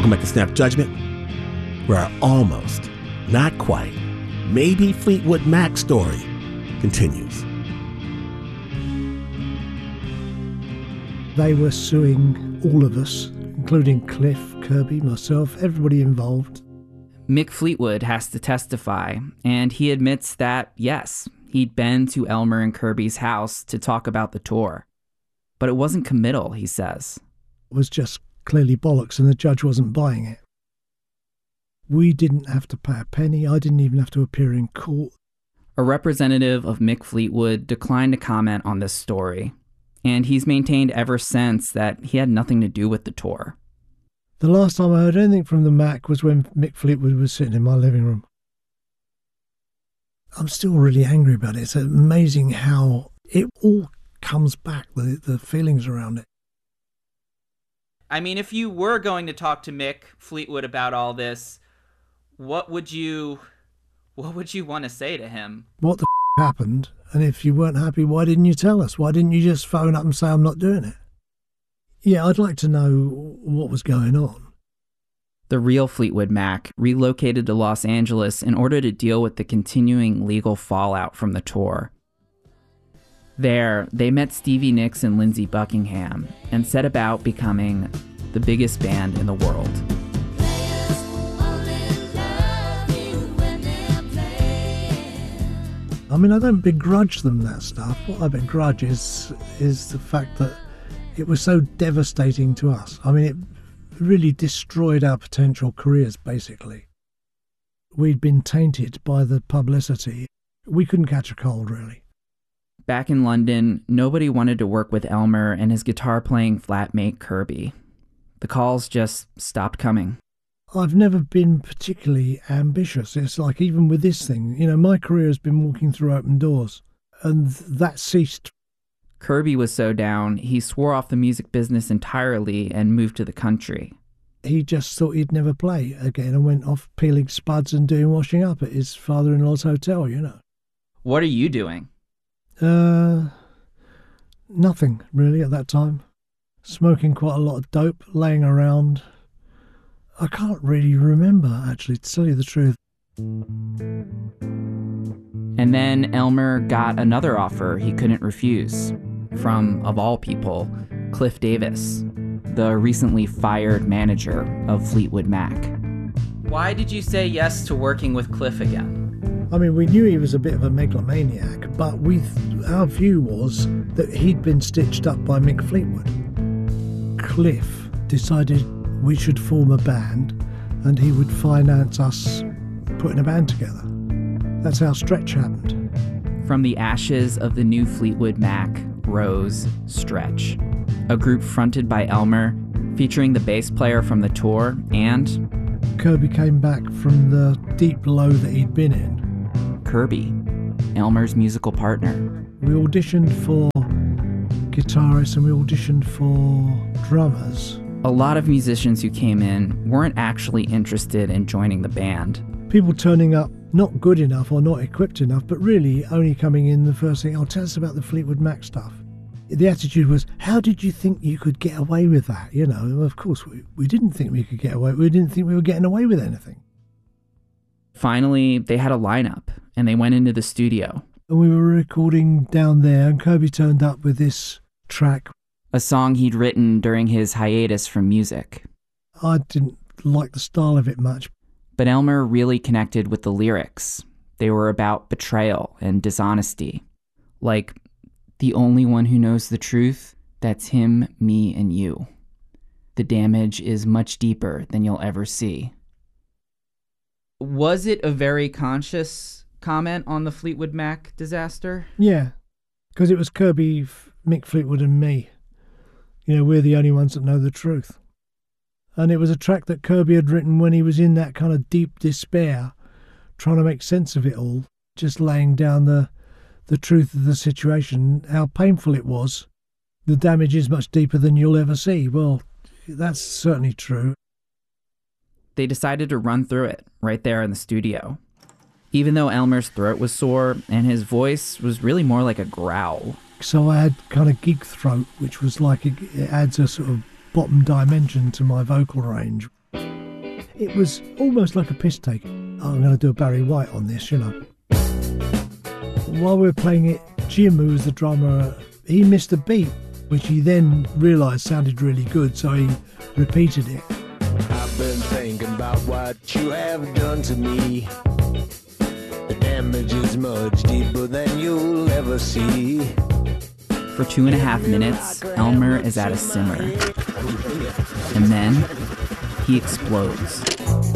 Welcome back to Snap Judgment, where our almost, not quite, maybe Fleetwood Mac story continues. They were suing all of us, including Cliff, Kirby, myself, everybody involved. Mick Fleetwood has to testify, and he admits that, yes, he'd been to Elmer and Kirby's house to talk about the tour. But it wasn't committal, he says. It was just clearly bollocks, and the judge wasn't buying it. We didn't have to pay a penny. I didn't even have to appear in court. A representative of Mick Fleetwood declined to comment on this story, and he's maintained ever since that he had nothing to do with the tour. The last time I heard anything from the Mac was when Mick Fleetwood was sitting in my living room. I'm still really angry about it. It's amazing how it all comes back, the feelings around it. I mean, if you were going to talk to Mick Fleetwood about all this, what would you want to say to him? What the happened? And if you weren't happy, why didn't you tell us? Why didn't you just phone up and say, I'm not doing it? Yeah, I'd like to know what was going on. The real Fleetwood Mac relocated to Los Angeles in order to deal with the continuing legal fallout from the tour. There, they met Stevie Nicks and Lindsey Buckingham and set about becoming the biggest band in the world. I mean, I don't begrudge them that stuff. What I begrudge is the fact that it was so devastating to us. I mean, it really destroyed our potential careers, basically. We'd been tainted by the publicity. We couldn't catch a cold, really. Back in London, nobody wanted to work with Elmer and his guitar-playing flatmate Kirby. The calls just stopped coming. I've never been particularly ambitious. It's like even with this thing, my career has been walking through open doors, and that ceased. Kirby was so down, he swore off the music business entirely and moved to the country. He just thought he'd never play again and went off peeling spuds and doing washing up at his father-in-law's hotel, What are you doing? Nothing really at that time. Smoking quite a lot of dope, laying around. I can't really remember, actually, to tell you the truth. And then Elmer got another offer he couldn't refuse from, of all people, Cliff Davis, the recently fired manager of Fleetwood Mac. Why did you say yes to working with Cliff again? I mean, we knew he was a bit of a megalomaniac, but our view was that he'd been stitched up by Mick Fleetwood. Cliff decided we should form a band and he would finance us putting a band together. That's how Stretch happened. From the ashes of the new Fleetwood Mac rose Stretch, a group fronted by Elmer, featuring the bass player from the tour, and Kirby came back from the deep low that he'd been in. Kirby, Elmer's musical partner. We auditioned for guitarists and we auditioned for drummers. A lot of musicians who came in weren't actually interested in joining the band. People turning up not good enough or not equipped enough, but really only coming in the first thing, tell us about the Fleetwood Mac stuff. The attitude was, how did you think you could get away with that? Of course, we didn't think we could get away. We didn't think we were getting away with anything. Finally, they had a lineup, and they went into the studio. And we were recording down there, and Kirby turned up with this track. A song he'd written during his hiatus from music. I didn't like the style of it much. But Elmer really connected with the lyrics. They were about betrayal and dishonesty. Like, the only one who knows the truth, that's him, me, and you. The damage is much deeper than you'll ever see. Was it a very conscious comment on the Fleetwood Mac disaster? Yeah, because it was Kirby, Mick Fleetwood and me. We're the only ones that know the truth. And it was a track that Kirby had written when he was in that kind of deep despair, trying to make sense of it all, just laying down the truth of the situation, how painful it was. The damage is much deeper than you'll ever see. Well, that's certainly true. They decided to run through it right there in the studio. Even though Elmer's throat was sore and his voice was really more like a growl. So I had kind of gig throat, which was like it adds a sort of bottom dimension to my vocal range. It was almost like a piss take. I'm going to do a Barry White on this, you know. While we were playing it, Jim, who was the drummer, he missed a beat, which he then realised sounded really good, so he repeated it. I've been thinking about what you have done to me. The damage is much deeper than you'll ever see. For 2.5 minutes, Elmer is at a simmer. And then he explodes.